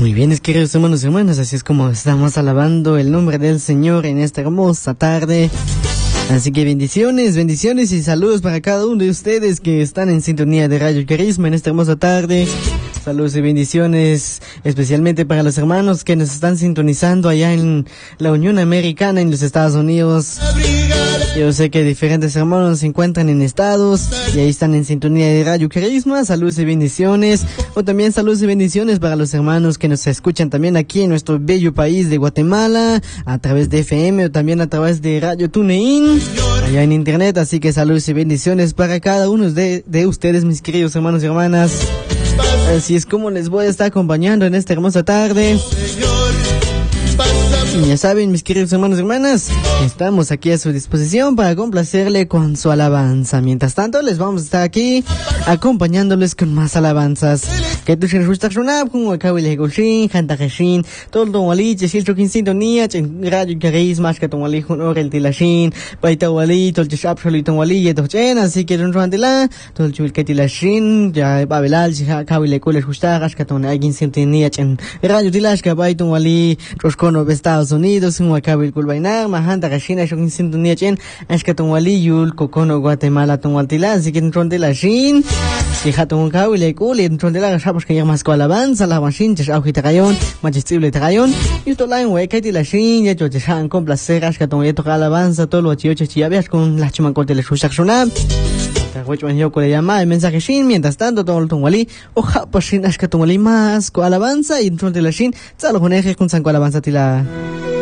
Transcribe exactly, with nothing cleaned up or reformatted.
Muy bien, es queridos hermanos y hermanas, así es como estamos alabando el nombre del Señor en esta hermosa tarde. Así que bendiciones, bendiciones y saludos para cada uno de ustedes que están en sintonía de Radio Carisma en esta hermosa tarde. Saludos y bendiciones especialmente para los hermanos que nos están sintonizando allá en la Unión Americana, en los Estados Unidos. Yo sé que diferentes hermanos se encuentran en estados y ahí están en sintonía de Radio Carisma. Saludos y bendiciones. O también saludos y bendiciones para los hermanos que nos escuchan también aquí en nuestro bello país de Guatemala, a través de F M o también a través de Radio TuneIn, allá en internet. Así que saludos y bendiciones para cada uno de, de ustedes, mis queridos hermanos y hermanas. Así es como les voy a estar acompañando en esta hermosa tarde. Y ya saben, mis queridos hermanos y hermanas, estamos aquí a su disposición para complacerle con su alabanza. Mientras tanto, les vamos a estar aquí acompañándoles con más alabanzas. Que tu shin rustak shunab kun wakawil hegoshin, hanta geshin, todo don wali, cheshil chokin sintonía, chen radio carisma, que ton wali hun orel tilashin, baita wali, tol cheshap sholi ton wali, yeto chen, así que don ruantila, tol chul que tilashin, ya babelal, chiha kawil ekule shustak, que ton agin sintonía, chen radio tilash, que baiton wali, roshkono Estados Unidos, un wakawil kulbainar, mahanta geshin, chokin sintonía, chen, que ton wali, yul, kokono Guatemala ton waltila, así que don ruantilashin, chiha ton kawil ekule, don ruantila, porque ya más con alabanza la machine ya auge tagayon majistible tagayon y esto la en wey que la shin ya yo ya con placer que ton yeto alabanza todo lo chioche ya veas con la chima corte le sushakshuna ta huecho yo con llama el mensaje shin mientras tanto todo el tonwali oja pues shin que tonwali más con alabanza y entonces la shin salo con eje con san con alabanza tila